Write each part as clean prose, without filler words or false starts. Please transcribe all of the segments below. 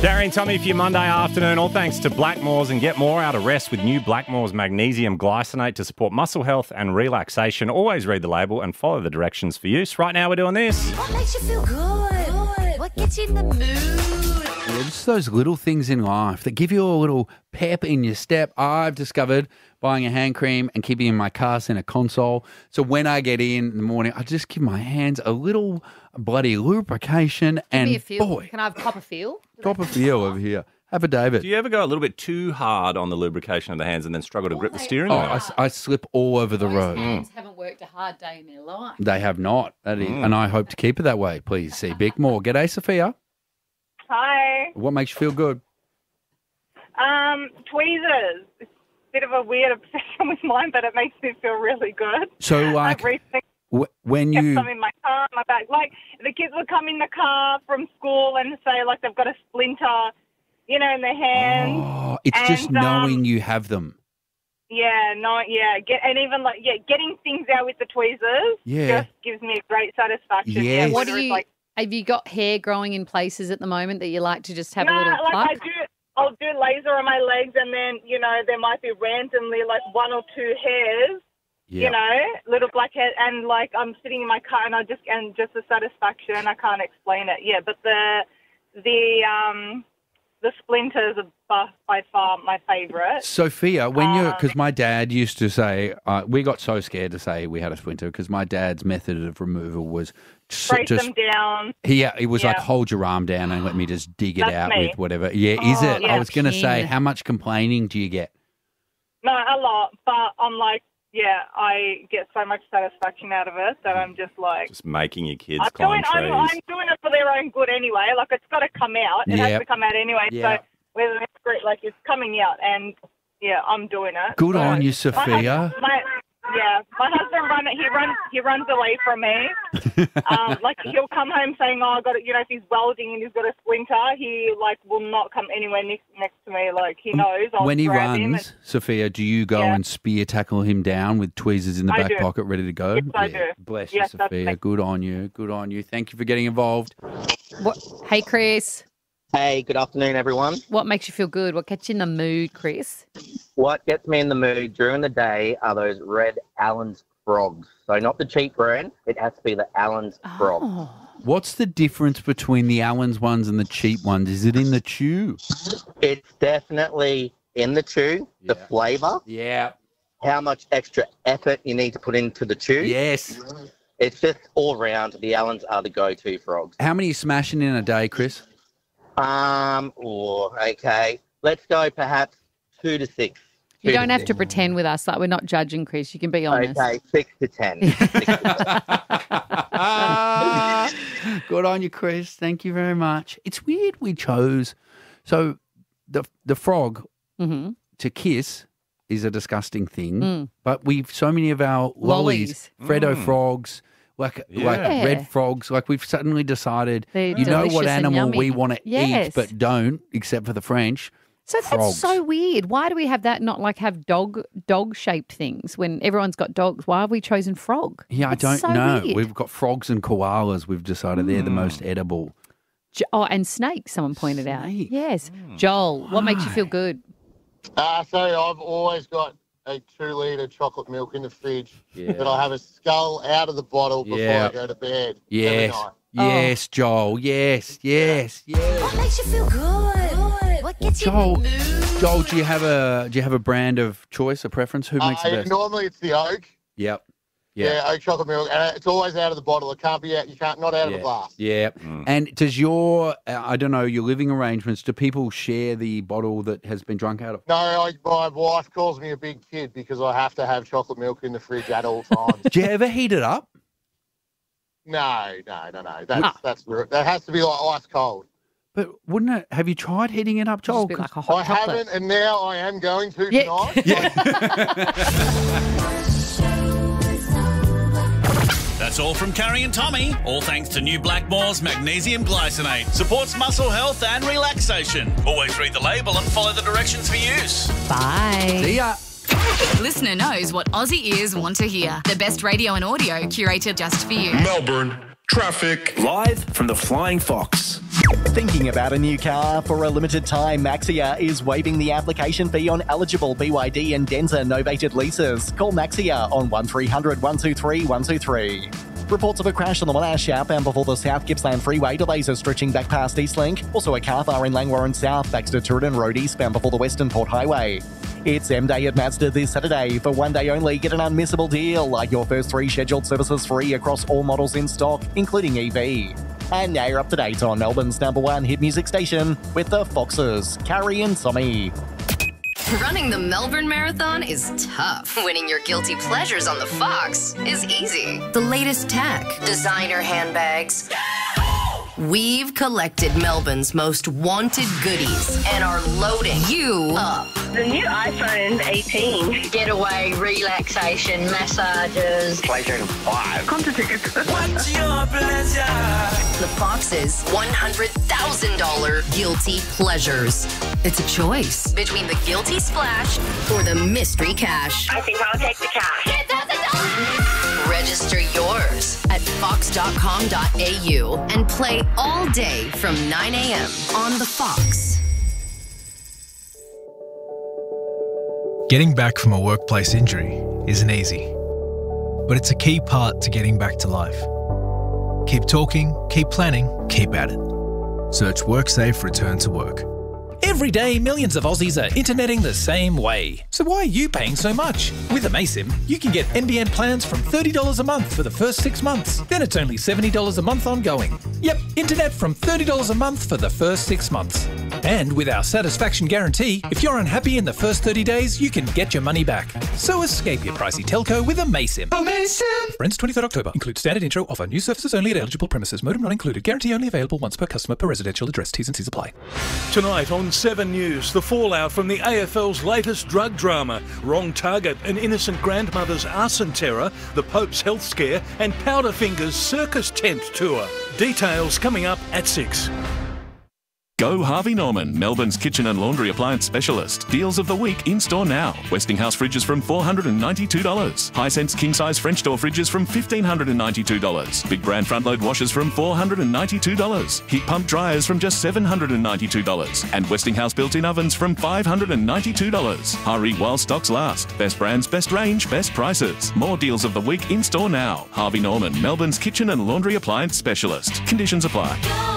Gary and Tommy for your Monday afternoon. All thanks to Blackmores, and get more out of rest with new Blackmores Magnesium Glycinate to support muscle health and relaxation. Always read the label and follow the directions for use. Right now we're doing this. What makes you feel good? What gets you in the mood? Yeah, just those little things in life that give you a little pep in your step. I've discovered buying a hand cream and keeping it in my car center console. So when I get in the morning, I just give my hands a little bloody lubrication. Give me a and feel. boy, Can I have copper feel? drop a feel over here. Have a David. Do you ever go a little bit too hard on the lubrication of the hands and then struggle to grip the steering Oh, wheel? I slip all over the Those road. hands haven't worked a hard day in their life. They have not. That is, and I hope to keep it that way. Please see Bick more. G'day, Sophia. Hi. What makes you feel good? Tweezers. It's a bit of a weird obsession with mine, but it makes me feel really good. So, I've like, recently when kept you... some in my car, my bag. Like, the kids would come in the car from school and say, like, they've got a splinter, in their hand. Oh, it's just knowing you have them. Getting things out with the tweezers just gives me a great satisfaction. Yes. What do you? Have you got hair growing in places at the moment that you like to just have a No, little pluck? I'll do laser on my legs, and then, there might be randomly, like, one or two hairs, little black hairs, and, like, I'm sitting in my car, and just the satisfaction, I can't explain it. Yeah, but the splinters are by far my favourite. Sophia, because my dad used to say, we got so scared to say we had a splinter because my dad's method of removal was break them down. It was like hold your arm down and let me just dig it out with whatever. Yeah, is it? Yeah. I was going to say, how much complaining do you get? No, a lot, but I'm like, I get so much satisfaction out of it that I'm just like... Just making your kids climb trees. I'm doing it for their own good anyway. Like, it's got to come out. It has to come out anyway. Yeah. So whether it's great, like, it's coming out, and, I'm doing it. Good on you, Sophia. My husband he runs away from me. Like, he'll come home saying, "Oh, I got it." If he's welding and he's got a splinter, he will not come anywhere next to me. Like, he knows. When he runs, Sophia, do you go and spear tackle him down with tweezers in the back pocket, ready to go? Yes, I do. Bless you, Sophia. Good on you. Good on you. Thank you for getting involved. Hey, Chris. Hey, good afternoon, everyone. What makes you feel good? What gets you in the mood, Chris? What gets me in the mood during the day are those red Allen's frogs. So not the cheap brand, it has to be the Allen's frogs. What's the difference between the Allen's ones and the cheap ones? Is it in the chew? It's definitely in the chew, the flavour. Yeah. How much extra effort you need to put into the chew. Yes. It's just all round. The Allen's are the go-to frogs. How many are you smashing in a day, Chris? Okay. Let's go perhaps 2 to 6. You don't have to pretend with us. Like, we're not judging, Chris. You can be honest. Okay, 6 to 10. 6 to 10. Good on you, Chris. Thank you very much. It's weird we chose. So the frog to kiss is a disgusting thing, but so many of our lollies, Freddo frogs, like red frogs, like we've suddenly decided, They're you know what delicious and animal yummy. we want to eat but don't, except for the French. So that's frogs. so weird. Why do we have that? Not like have dog-shaped things when everyone's got dogs. Why have we chosen frog? Yeah, That's I don't so know. weird. We've got frogs and koalas. We've decided they're the most edible. And snakes. Someone pointed out. Yes, Joel. What makes you feel good? So I've always got a 2-litre chocolate milk in the fridge, but I have a skull out of the bottle before I go to bed every night. Yes, Joel. Yes. What makes you feel good? What gets you in the mood? Joel, do you have a brand of choice, a preference? Who makes the best? Normally it's the Oak. Yep. Yeah, Oak chocolate milk, and it's always out of the bottle. It can't be out. You can't not out of the glass. Yeah. And does your your living arrangements? Do people share the bottle that has been drunk out of? No, my wife calls me a big kid because I have to have chocolate milk in the fridge at all times. Do you ever heat it up? No. That has to be like ice cold. But wouldn't it? Have you tried heating it up, Joel? Like a hot I chocolate. haven't, and now I am going to tonight. That's all from Carrie and Tommy. All thanks to new Blackmores Magnesium Glycinate. Supports muscle health and relaxation. Always read the label and follow the directions for use. Bye. See ya. Listener knows what Aussie ears want to hear. The best radio and audio curated just for you. Melbourne, traffic. Live from the Flying Fox. Thinking about a new car? For a limited time, Maxia is waiving the application fee on eligible BYD and Denza novated leases. Call Maxia on 1300 123 123. Reports of a crash on the Monash outbound before the South Gippsland Freeway. Delays are stretching back past Eastlink. Also a car fire in Langwarrin South, Baxter Turretin Road eastbound before the Western Port Highway. It's M-Day at Mazda this Saturday. For one day only, get an unmissable deal, like your first 3 scheduled services free across all models in stock, including EV. And now you're up to date on Melbourne's #1 hit music station with the Foxes, Carrie and Tommy. Running the Melbourne Marathon is tough. Winning your guilty pleasures on the Fox is easy. The latest tech, designer handbags. We've collected Melbourne's most wanted goodies and are loading you up. The new iPhone 18. Getaway, relaxation, massages. PlayStation 5. Concert tickets. What's your pleasure? The Fox's $100,000 guilty pleasures. It's a choice between the guilty splash or the mystery cash. I think I'll take the cash. $10,000! Register yours at fox.com.au and play all day from 9 a.m. on the Fox. Getting back from a workplace injury isn't easy, but it's a key part to getting back to life. Keep talking, keep planning, keep at it. Search WorkSafe Return to Work. Every day, millions of Aussies are interneting the same way. So why are you paying so much? With Amaysim, you can get NBN plans from $30 a month for the first 6 months. Then it's only $70 a month ongoing. Yep, internet from $30 a month for the first 6 months. And with our satisfaction guarantee, if you're unhappy in the first 30 days, you can get your money back. So escape your pricey telco with Amaysim. Amaysim! Friends, 23rd October. Includes standard intro. Offer new services only at eligible premises. Modem not included. Guarantee only available once per customer per residential address. T's and C's apply. Tonight on 7 News, the fallout from the AFL's latest drug drama, Wrong Target, an innocent grandmother's arson terror, the Pope's health scare, and Powderfinger's circus tent tour. Details coming up at 6. Go Harvey Norman, Melbourne's kitchen and laundry appliance specialist. Deals of the week in store now. Westinghouse fridges from $492. Hisense king-size French door fridges from $1,592. Big brand front-load washers from $492. Heat pump dryers from just $792. And Westinghouse built-in ovens from $592. Hurry while stocks last. Best brands, best range, best prices. More deals of the week in store now. Harvey Norman, Melbourne's kitchen and laundry appliance specialist. Conditions apply.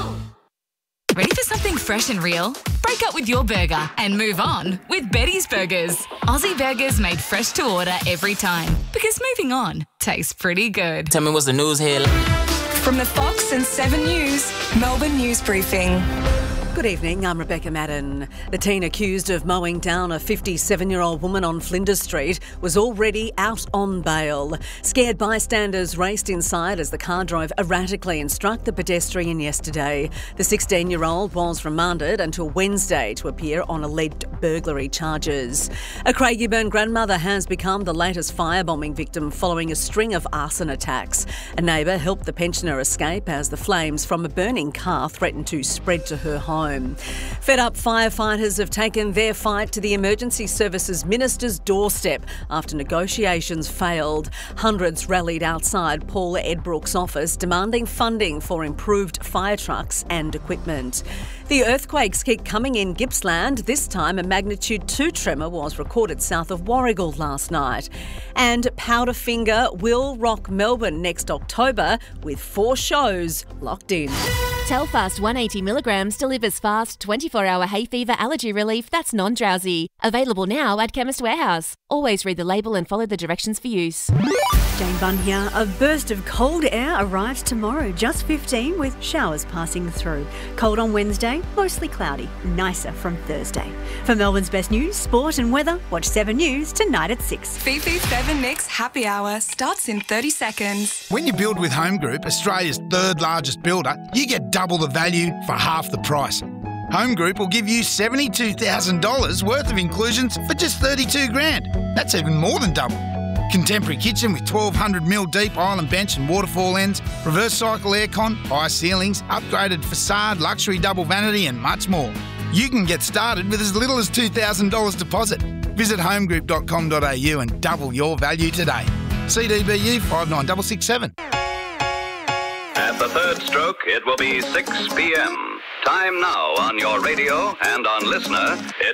Ready for something fresh and real? Break up with your burger and move on with Betty's Burgers. Aussie burgers made fresh to order every time because moving on tastes pretty good. Tell me what's the news here. From the Fox and 7 News, Melbourne News Briefing. Good evening, I'm Rebecca Madden. The teen accused of mowing down a 57-year-old woman on Flinders Street was already out on bail. Scared bystanders raced inside as the car drove erratically and struck the pedestrian yesterday. The 16-year-old was remanded until Wednesday to appear on alleged burglary charges. A Craigieburn grandmother has become the latest firebombing victim following a string of arson attacks. A neighbour helped the pensioner escape as the flames from a burning car threatened to spread to her home. Fed up firefighters have taken their fight to the Emergency Services Minister's doorstep after negotiations failed. Hundreds rallied outside Paul Edbrook's office demanding funding for improved fire trucks and equipment. The earthquakes keep coming in Gippsland. This time a magnitude 2 tremor was recorded south of Warragul last night. And Powderfinger will rock Melbourne next October with 4 shows locked in. Telfast 180 milligrams delivers fast 24-hour hay fever allergy relief that's non-drowsy. Available now at Chemist Warehouse. Always read the label and follow the directions for use. Jane Bunn here. A burst of cold air arrives tomorrow, just 15 with showers passing through. Cold on Wednesday, mostly cloudy. Nicer from Thursday. For Melbourne's best news, sport and weather, watch 7 News tonight at 6. Fifi 7 Mix Happy Hour starts in 30 seconds. When you build with Home Group, Australia's 3rd largest builder, you get double the value for half the price. Home Group will give you $72,000 worth of inclusions for just $32,000. That's even more than double. Contemporary kitchen with 1,200mm deep island bench and waterfall ends, reverse cycle aircon, high ceilings, upgraded facade, luxury double vanity and much more. You can get started with as little as $2,000 deposit. Visit homegroup.com.au and double your value today. CDBU 59667. At the third stroke, it will be 6 p.m. Time now on your radio and on Listener, it's